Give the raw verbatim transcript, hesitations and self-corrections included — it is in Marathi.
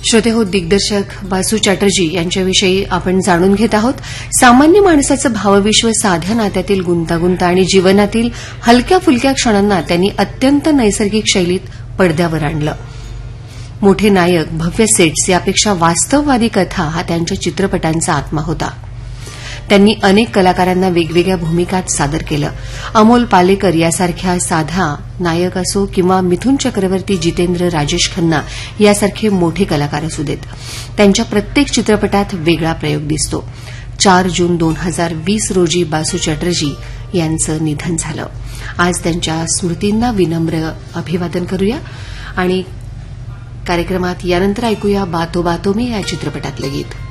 श्रोते हो, दिग्दर्शक बासू चॅटर्जी यांच्याविषयी आपण जाणून घेत आहोत. सामान्य माणसाचं भावविश्व, साध्या नात्यातील गुंतागुंत आणि जीवनातील हलक्या फुलक्या क्षणांना त्यांनी अत्यंत नैसर्गिक शैलीत पडद्यावर आणलं. मोठे नायक, भव्य सेट्स यापेक्षा वास्तववादी कथा हा त्यांच्या चित्रपटांचा आत्मा होता. त्यांनी अनेक कलाकारांना वेगवेगळ्या भूमिकात सादर केलं. अमोल पालेकर यासारख्या साधा नायक असो किंवा मिथुन चक्रवर्ती, जितेंद्र, राजेश खन्ना यासारखे मोठे कलाकार असू देत, त्यांच्या प्रत्येक चित्रपटात वेगळा प्रयोग दिसतो. चार जून दोन हजार वीस रोजी बासू चॅटर्जी यांचं निधन झालं. आज त्यांच्या स्मृतींना विनम्र अभिवादन करूया आणि कार्यक्रमात यानंतर ऐकूया बातो बातो में या चित्रपटातलं गीत.